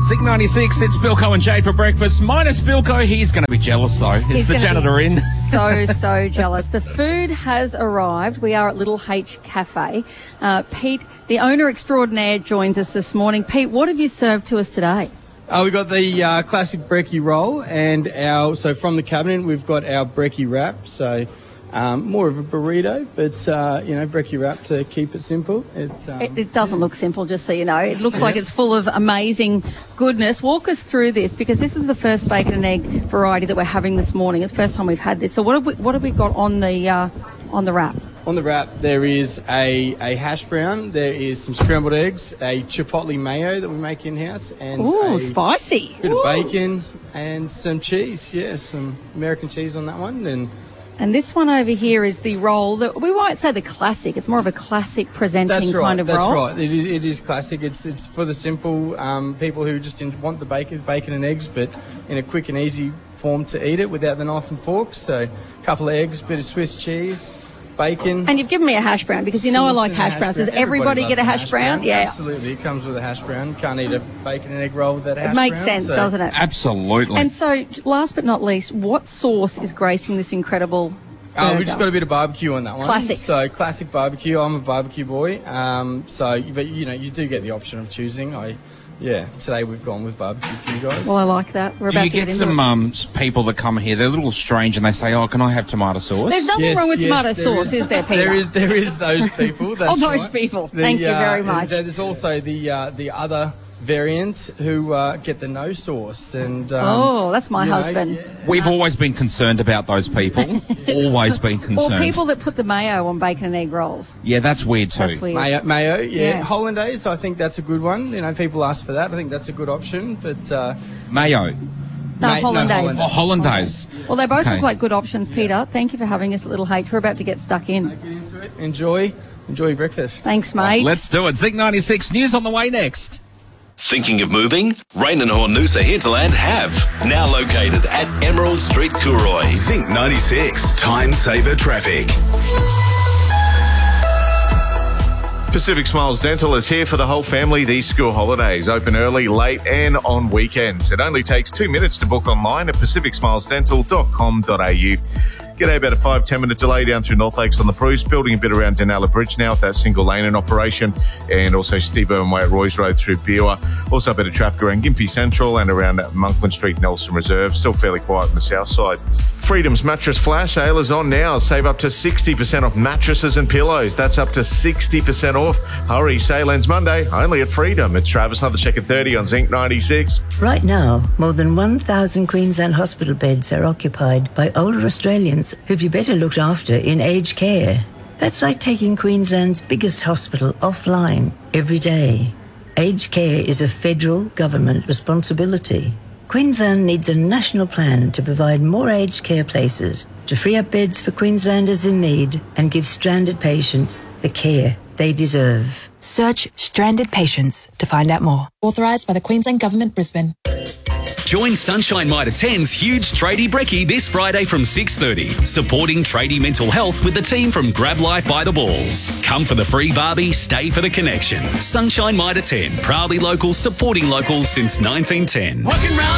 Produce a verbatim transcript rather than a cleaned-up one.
Zig ninety-six, it's Bilko and Jay for breakfast. Minus Bilko, he's going to be jealous though. Is He's the gonna janitor be in? So, so jealous. The food has arrived. We are at Little H Cafe. Uh, Pete, the owner extraordinaire, joins us this morning. Pete, what have you served to us today? Uh, we've got the uh, classic brekkie roll, and our so from the cabinet we've got our brekkie wrap. So um, more of a burrito, but uh, you know, brekkie wrap to keep it simple. It, um, It, it doesn't look simple, just so you know. It looks like it's full of amazing goodness. Walk us through this, because this is the first bacon and egg variety that we're having this morning. It's the first time we've had this. So what have we what have we got on the uh, on the wrap? On the wrap, there is a, a hash brown, there is some scrambled eggs, a chipotle mayo that we make in-house, and Ooh, a spicy. bit Ooh. of bacon and some cheese, yeah, some American cheese on that one. And And this one over here is the roll that we might say the classic. It's more of a classic presenting that's right, kind of that's roll. right. It is, it is classic. It's it's for the simple um, people who just in, want the bacon, bacon and eggs, but in a quick and easy form to eat it without the knife and fork. So a couple of eggs, bit of Swiss cheese, bacon. And you've given me a hash brown because you know I sauce like and a hash browns. Does brown. everybody get a loves hash brown? Yeah. Absolutely. It comes with a hash brown. Can't eat a bacon and egg roll without a hash It brown. makes sense, so- doesn't it? Absolutely. And so, last but not least, what sauce is gracing this incredible Oh, we burger? just got a bit of barbecue on that one. Classic. So classic barbecue. I'm a barbecue boy. Um, so, but you know, you do get the option of choosing. I, yeah. Today we've gone with barbecue for you guys. Well, I like that. We're Do about you to get get into some it. um, s- people that come here, they're a little strange and they say, oh, can I have tomato sauce? There's nothing Yes, wrong with yes, tomato there sauce, is, there, Peter? There is, there is those people. That's Oh, those right. people. The, Thank you uh, very much. There's also the uh, the other variant who uh, get the no sauce, and um, Oh, that's my you know, husband. yeah. We've always been concerned about those people. always been Or concerned. people that put the mayo on bacon and egg rolls. Yeah, that's weird too. That's weird. Mayo, mayo, yeah. Yeah. Hollandaise, I think that's a good one. You know, people ask for that. I think that's a good option. But uh, Mayo. No, Ma- no, hollandaise. Oh, hollandaise. Well, they both Okay. look like good options, Peter. Thank you for having us at Little H. We're about to get stuck in. get into it. Enjoy, enjoy your breakfast. Thanks, mate. Let's do it. Zig ninety-six news on the way next. Thinking of moving? Rain and Hornusa Hinterland have. Now located at Emerald Street, Cooroy. Zinc ninety-six. Time saver traffic. Pacific Smiles Dental is here for the whole family these school holidays. Open early, late and on weekends. It only takes two minutes to book online at pacific smiles dental dot com dot a u. G'day, about a five, ten minute delay down through North Lakes on the Bruce, building a bit around Denala Bridge now with that single lane in operation, and also Steve Irwin Way at Roy's Road through Beerwah. Also a bit of traffic around Gympie Central and around Monkland Street, Nelson Reserve. Still fairly quiet on the south side. Freedom's Mattress Flash sale is on now. Save up to sixty percent off mattresses and pillows. That's up to sixty percent off. Hurry, sale ends Monday, only at Freedom. It's Travis, another check at thirty on Zinc ninety-six. Right now, more than one thousand Queensland hospital beds are occupied by older Australians who'd be better looked after in aged care. That's like taking Queensland's biggest hospital offline every day. Aged care is a federal government responsibility. Queensland needs a national plan to provide more aged care places, to free up beds for Queenslanders in need and give stranded patients the care they deserve. Search Stranded Patients to find out more. Authorised by the Queensland Government, Brisbane. Join Sunshine Mitre ten's huge tradie brekkie this Friday from six thirty, supporting tradie mental health with the team from Grab Life by the Balls. Come for the free barbie, stay for the connection. Sunshine Mitre ten, proudly local, supporting locals since nineteen ten. Walking round